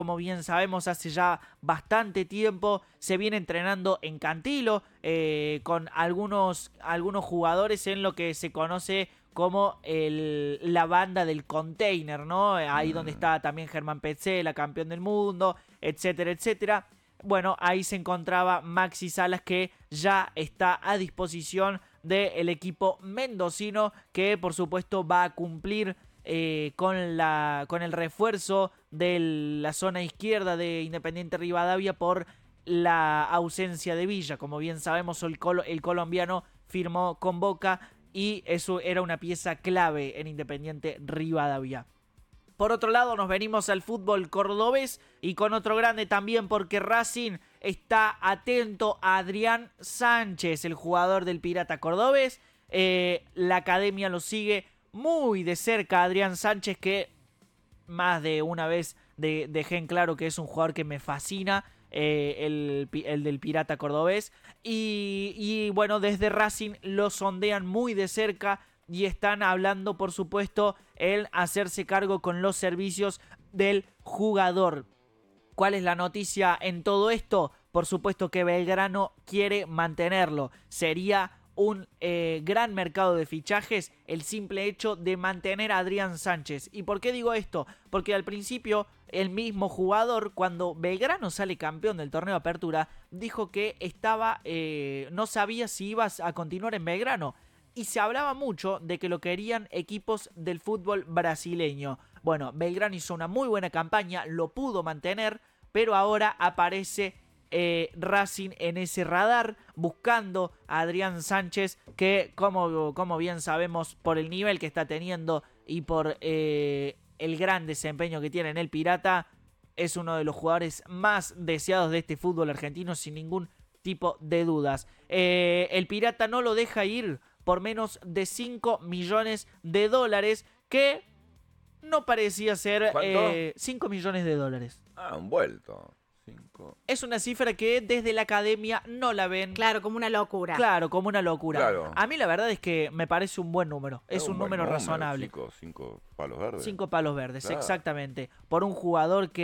Como bien sabemos, hace ya bastante tiempo se viene entrenando en Cantilo con algunos jugadores en lo que se conoce como la banda del container, ¿no? Ahí donde está también Germán Petzela, campeón del mundo, etcétera, etcétera. Bueno, ahí se encontraba Maxi Salas, que ya está a disposición del equipo mendocino, que por supuesto va a cumplir con el refuerzo de la zona izquierda de Independiente Rivadavia por la ausencia de Villa. Como bien sabemos, el colombiano firmó con Boca y eso era una pieza clave en Independiente Rivadavia. Por otro lado, nos venimos al fútbol cordobés y con otro grande también, porque Racing está atento a Adrián Sánchez, el jugador del Pirata Cordobés. La academia lo sigue muy de cerca, Adrián Sánchez, que más de una vez dejé en claro que es un jugador que me fascina, el del Pirata Cordobés. Y bueno, desde Racing lo sondean muy de cerca y están hablando, por supuesto, el hacerse cargo con los servicios del jugador. ¿Cuál es la noticia en todo esto? Por supuesto que Belgrano quiere mantenerlo. Sería un gran mercado de fichajes el simple hecho de mantener a Adrián Sánchez. ¿Y por qué digo esto? Porque al principio el mismo jugador, cuando Belgrano sale campeón del torneo de apertura, dijo que no sabía si ibas a continuar en Belgrano. Y se hablaba mucho de que lo querían equipos del fútbol brasileño. Bueno, Belgrano hizo una muy buena campaña, lo pudo mantener, pero ahora aparece Racing en ese radar, buscando a Adrián Sánchez, que como bien sabemos, por el nivel que está teniendo y por el gran desempeño que tiene en el Pirata, es uno de los jugadores más deseados de este fútbol argentino, sin ningún tipo de dudas. El Pirata no lo deja ir por menos de 5 millones de dólares, que no parecía ser 5 millones de dólares. Ah, un vuelto. 5. Es una cifra que desde la academia no la ven. Claro, como una locura. Claro, como una locura. Claro. A mí la verdad es que me parece un buen número. Es un número razonable. 5 palos verdes. 5 palos verdes, Claro. exactamente. Por un jugador que